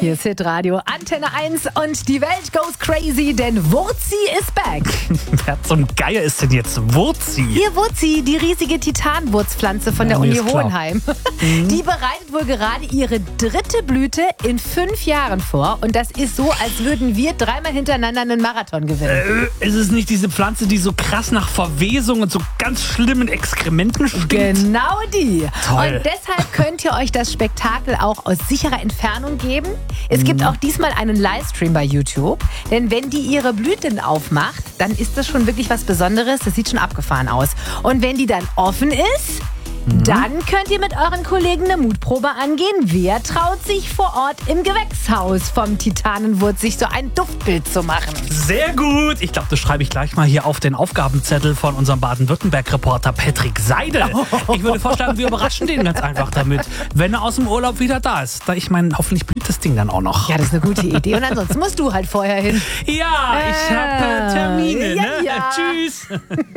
Hier ist Hitradio Antenne 1 und die Welt goes crazy, denn Wurzi ist back. Wer zum Geier ist denn jetzt Wurzi? Hier Wurzi, die riesige Titanwurzpflanze von der mir Uni ist klar. Hohenheim. Die bereitet wohl gerade ihre 3. Blüte in 5 Jahren vor. Und das ist so, als würden wir 3-mal hintereinander einen Marathon gewinnen. Ist es nicht diese Pflanze, die so krass nach Verwesung und so ganz schlimmen Exkrementen stinkt? Genau die. Toll. Und deshalb könnt ihr euch das Spektakel auch aus sicherer Entfernung geben. Es gibt auch diesmal einen Livestream bei YouTube. Denn wenn die ihre Blüten aufmacht, dann ist das schon wirklich was Besonderes. Das sieht schon abgefahren aus. Und wenn die dann offen ist, dann könnt ihr mit euren Kollegen eine Mutprobe angehen. Wer traut sich vor Ort im Gewächshaus vom Titanenwurz sich so ein Duftbild zu machen? Sehr gut. Ich glaube, das schreibe ich gleich mal hier auf den Aufgabenzettel von unserem Baden-Württemberg-Reporter Patrick Seidel. Ich würde vorschlagen, wir überraschen den ganz einfach damit, wenn er aus dem Urlaub wieder da ist. Ich meine, hoffentlich blüht das Ding dann auch noch. Ja, das ist eine gute Idee. Und ansonsten musst du halt vorher hin. Ja, ich habe Termine. Ja, Ne? ja. Tschüss.